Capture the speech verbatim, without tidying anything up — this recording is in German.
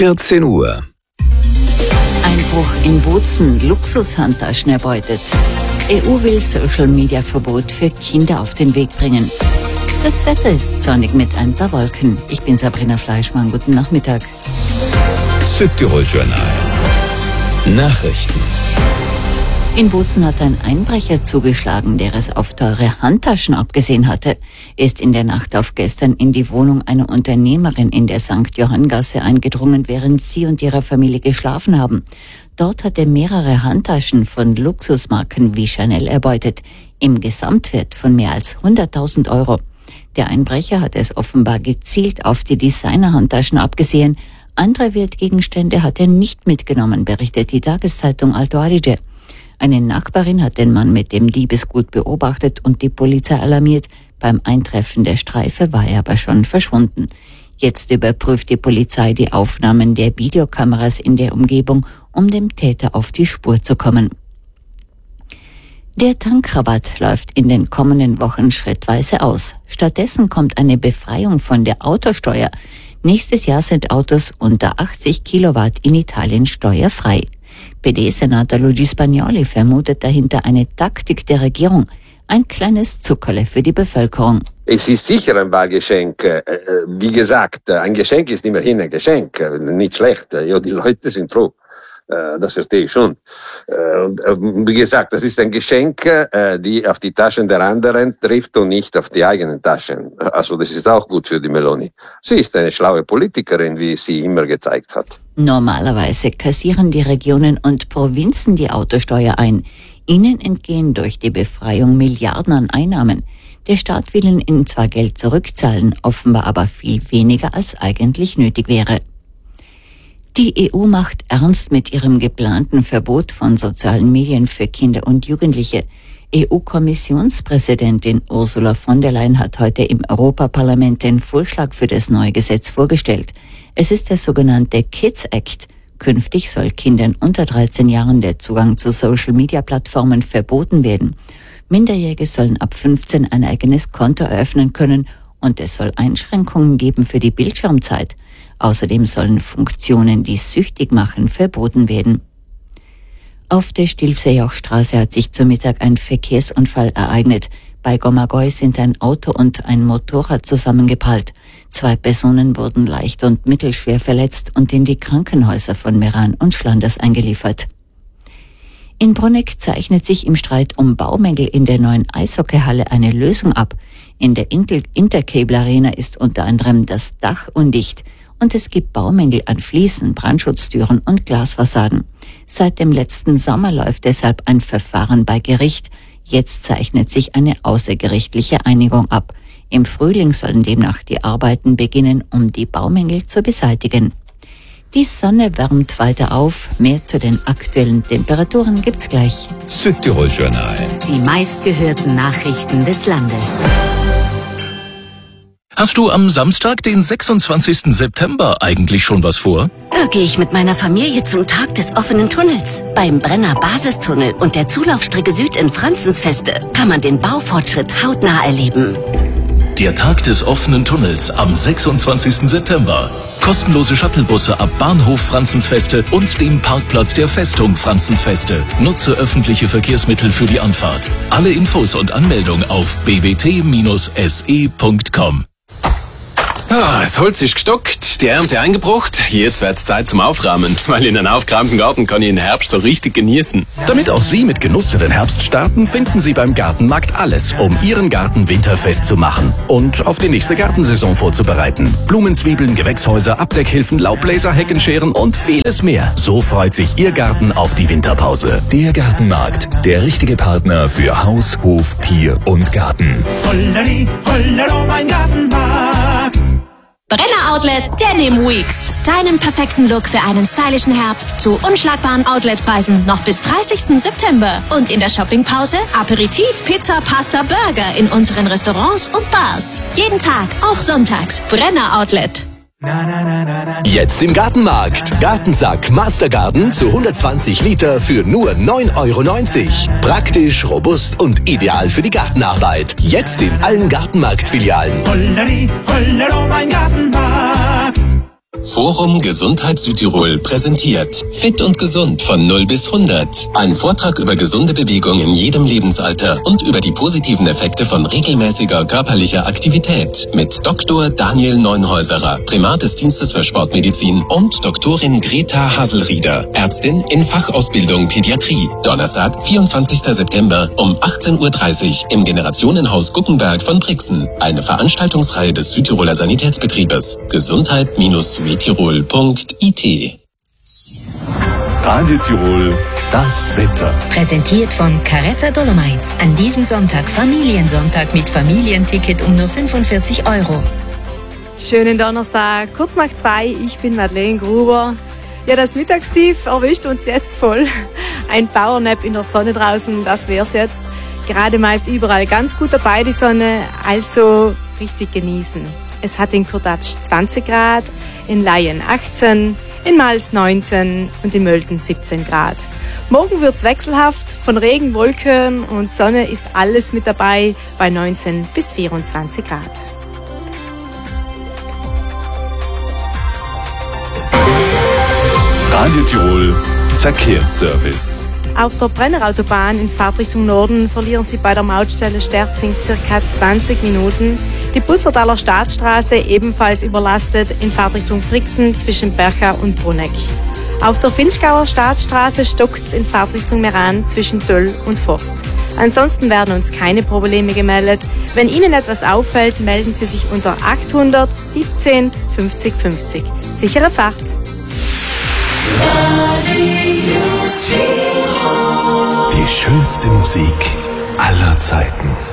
vierzehn Uhr. Einbruch in Bozen, Luxushandtaschen erbeutet. E U will Social-Media-Verbot für Kinder auf den Weg bringen. Das Wetter ist sonnig mit ein paar Wolken. Ich bin Sabrina Fleischmann, guten Nachmittag. Südtirol-Journal. Nachrichten. In Bozen hat ein Einbrecher zugeschlagen, der es auf teure Handtaschen abgesehen hatte. Er ist in der Nacht auf gestern in die Wohnung einer Unternehmerin in der Sankt Johanngasse eingedrungen, während sie und ihre Familie geschlafen haben. Dort hat er mehrere Handtaschen von Luxusmarken wie Chanel erbeutet, im Gesamtwert von mehr als hunderttausend Euro. Der Einbrecher hat es offenbar gezielt auf die Designer-Handtaschen abgesehen. Andere Wertgegenstände hat er nicht mitgenommen, berichtet die Tageszeitung Alto Adige. Eine Nachbarin hat den Mann mit dem Diebesgut beobachtet und die Polizei alarmiert. Beim Eintreffen der Streife war er aber schon verschwunden. Jetzt überprüft die Polizei die Aufnahmen der Videokameras in der Umgebung, um dem Täter auf die Spur zu kommen. Der Tankrabatt läuft in den kommenden Wochen schrittweise aus. Stattdessen kommt eine Befreiung von der Autosteuer. Nächstes Jahr sind Autos unter achtzig Kilowatt in Italien steuerfrei. P D-Senator Luigi Spagnoli vermutet dahinter eine Taktik der Regierung. Ein kleines Zuckerle für die Bevölkerung. Es ist sicher ein Wahlgeschenk. Wie gesagt, ein Geschenk ist immerhin ein Geschenk. Nicht schlecht. Ja, die Leute sind froh. Das verstehe ich schon. Und wie gesagt, das ist ein Geschenk, die auf die Taschen der anderen trifft und nicht auf die eigenen Taschen. Also das ist auch gut für die Meloni. Sie ist eine schlaue Politikerin, wie sie immer gezeigt hat. Normalerweise kassieren die Regionen und Provinzen die Autosteuer ein. Ihnen entgehen durch die Befreiung Milliarden an Einnahmen. Der Staat will ihnen zwar Geld zurückzahlen, offenbar aber viel weniger als eigentlich nötig wäre. Die E U macht ernst mit ihrem geplanten Verbot von sozialen Medien für Kinder und Jugendliche. E U-Kommissionspräsidentin Ursula von der Leyen hat heute im Europaparlament den Vorschlag für das neue Gesetz vorgestellt. Es ist der sogenannte Kids Act. Künftig soll Kindern unter dreizehn Jahren der Zugang zu Social-Media-Plattformen verboten werden. Minderjährige sollen ab fünfzehn ein eigenes Konto eröffnen können und es soll Einschränkungen geben für die Bildschirmzeit. Außerdem sollen Funktionen, die süchtig machen, verboten werden. Auf der Stilfserjochstraße hat sich zu Mittag ein Verkehrsunfall ereignet. Bei Gomagoi sind ein Auto und ein Motorrad zusammengeprallt. Zwei Personen wurden leicht und mittelschwer verletzt und in die Krankenhäuser von Meran und Schlanders eingeliefert. In Bruneck zeichnet sich im Streit um Baumängel in der neuen Eishockeyhalle eine Lösung ab. In der Inter- Intercable Arena ist unter anderem das Dach undicht. Und es gibt Baumängel an Fliesen, Brandschutztüren und Glasfassaden. Seit dem letzten Sommer läuft deshalb ein Verfahren bei Gericht. Jetzt zeichnet sich eine außergerichtliche Einigung ab. Im Frühling sollen demnach die Arbeiten beginnen, um die Baumängel zu beseitigen. Die Sonne wärmt weiter auf. Mehr zu den aktuellen Temperaturen gibt's gleich. Südtirol-Journal. Die meistgehörten Nachrichten des Landes. Hast du am Samstag, den sechsundzwanzigsten September, eigentlich schon was vor? Da gehe ich mit meiner Familie zum Tag des offenen Tunnels. Beim Brenner Basistunnel und der Zulaufstrecke Süd in Franzensfeste kann man den Baufortschritt hautnah erleben. Der Tag des offenen Tunnels am sechsundzwanzigsten September. Kostenlose Shuttlebusse ab Bahnhof Franzensfeste und dem Parkplatz der Festung Franzensfeste. Nutze öffentliche Verkehrsmittel für die Anfahrt. Alle Infos und Anmeldung auf b b t Bindestrich s e punkt com. Ah, das Holz ist gestockt, die Ernte eingebracht. Jetzt wird's Zeit zum Aufräumen, weil in einem aufgeräumten Garten kann ich den Herbst so richtig genießen. Damit auch Sie mit Genuss in den Herbst starten, finden Sie beim Gartenmarkt alles, um Ihren Garten winterfest zu machen und auf die nächste Gartensaison vorzubereiten. Blumenzwiebeln, Gewächshäuser, Abdeckhilfen, Laubbläser, Heckenscheren und vieles mehr. So freut sich Ihr Garten auf die Winterpause. Der Gartenmarkt, der richtige Partner für Haus, Hof, Tier und Garten. Holleri, hollero, mein Gartenmarkt. Brenner Outlet Denim Weeks. Deinen perfekten Look für einen stylischen Herbst zu unschlagbaren Outletpreisen noch bis dreißigsten September. Und in der Shoppingpause Aperitif, Pizza, Pasta, Burger in unseren Restaurants und Bars. Jeden Tag, auch sonntags. Brenner Outlet. Jetzt im Gartenmarkt. Gartensack Mastergarden zu hundertzwanzig Liter für nur neun Euro neunzig. Praktisch, robust und ideal für die Gartenarbeit. Jetzt in allen Gartenmarkt-Filialen. Holleri, hollero, mein Gartenmarkt. Forum Gesundheit Südtirol präsentiert Fit und Gesund von null bis hundert. Ein Vortrag über gesunde Bewegung in jedem Lebensalter und über die positiven Effekte von regelmäßiger körperlicher Aktivität mit Doktor Daniel Neunhäuserer, Primat des Dienstes für Sportmedizin, und Doktorin Greta Haselrieder, Ärztin in Fachausbildung Pädiatrie. Donnerstag, vierundzwanzigster September um achtzehn Uhr dreißig im Generationenhaus Guckenberg von Brixen. Eine Veranstaltungsreihe des Südtiroler Sanitätsbetriebes. Gesundheit Südtirol punkt I T. Radio Tirol, das Wetter. Präsentiert von Caretta Dolomites. An diesem Sonntag Familiensonntag mit Familienticket um nur fünfundvierzig Euro. Schönen Donnerstag, kurz nach zwei. Ich bin Madeleine Gruber. Ja, das Mittagstief erwischt uns jetzt voll. Ein Powernap in der Sonne draußen, das wär's jetzt. Gerade meist überall ganz gut dabei die Sonne, also richtig genießen. Es hat in Kurdatsch zwanzig Grad, in Laien achtzehn, in Mals neunzehn und in Mölden siebzehn Grad. Morgen wird's wechselhaft, von Regen, Wolken und Sonne ist alles mit dabei bei neunzehn bis vierundzwanzig Grad. Radio Tirol, Verkehrsservice. Auf der Brennerautobahn in Fahrtrichtung Norden verlieren Sie bei der Mautstelle Sterzing ca. zwanzig Minuten. Die Bussertaler Staatsstraße ebenfalls überlastet in Fahrtrichtung Brixen zwischen Bercha und Bruneck. Auf der Finchgauer Staatsstraße stockt's in Fahrtrichtung Meran zwischen Döll und Forst. Ansonsten werden uns keine Probleme gemeldet. Wenn Ihnen etwas auffällt, melden Sie sich unter achthundert siebzehn fünfzig fünfzig. Sichere Fahrt! Die schönste Musik aller Zeiten.